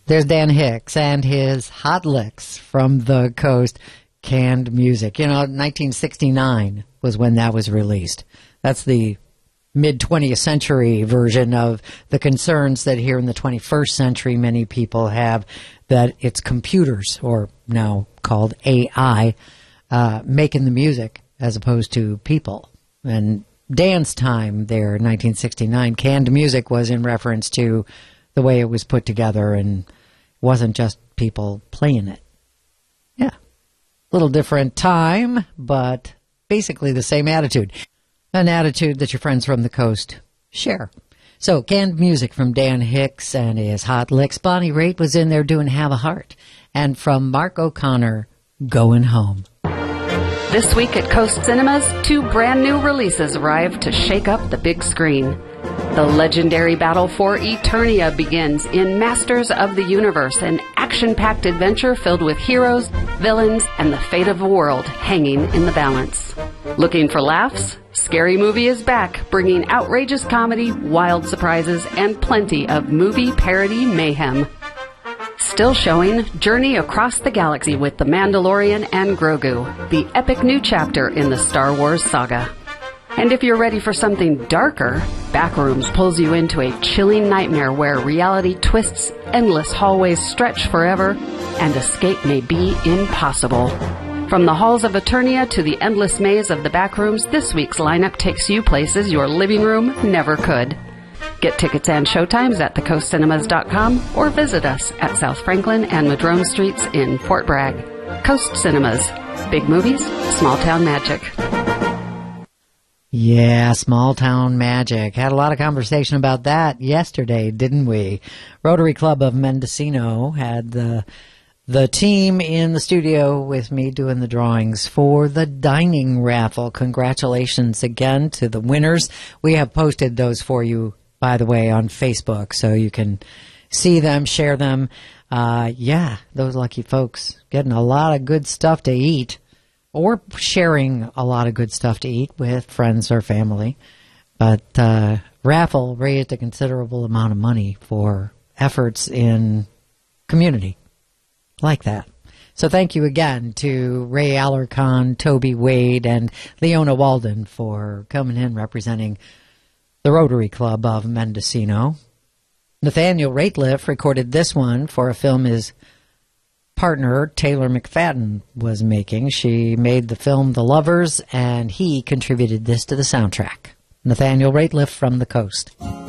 There's Dan Hicks and his Hot Licks from the Coast, Canned Music. 1969 was when that was released. That's the mid-20th century version of the concerns that here in the 21st century many people have, that it's computers, or now called AI, making the music as opposed to people. And Dan's time there, 1969, Canned Music was in reference to the way it was put together and wasn't just people playing it. Yeah. Little different time, but basically the same attitude. An attitude that your friends from the coast share. So, Canned Music from Dan Hicks and his Hot Licks. Bonnie Raitt was in there doing Have a Heart. And from Mark O'Connor, Going Home. This week at Coast Cinemas, 2 brand new releases arrive to shake up the big screen. The legendary battle for Eternia begins in Masters of the Universe, an action-packed adventure filled with heroes, villains, and the fate of the world hanging in the balance. Looking for laughs? Scary Movie is back, bringing outrageous comedy, wild surprises, and plenty of movie parody mayhem. Still showing Journey Across the Galaxy with The Mandalorian and Grogu, the epic new chapter in the Star Wars saga. And if you're ready for something darker, Backrooms pulls you into a chilling nightmare where reality twists, endless hallways stretch forever, and escape may be impossible. From the halls of Eternia to the endless maze of the Backrooms, this week's lineup takes you places your living room never could. Get tickets and showtimes at thecoastcinemas.com or visit us at South Franklin and Madrone Streets in Fort Bragg. Coast Cinemas. Big movies, small town magic. Yeah, small town magic. Had a lot of conversation about that yesterday, didn't we? Rotary Club of Mendocino had the team in the studio with me doing the drawings for the dining raffle. Congratulations again to the winners. We have posted those for you, by the way, on Facebook, so you can see them, share them. Yeah, those lucky folks getting a lot of good stuff to eat, or sharing a lot of good stuff to eat with friends or family. But raffle raised a considerable amount of money for efforts in community like that. So thank you again to Ray Alarcon, Toby Wade, and Leona Walden for coming in representing the Rotary Club of Mendocino. Nathaniel Rateliff recorded this one for a film his partner, Taylor McFadden, was making. She made the film The Lovers, and he contributed this to the soundtrack. Nathaniel Rateliff from the Coast.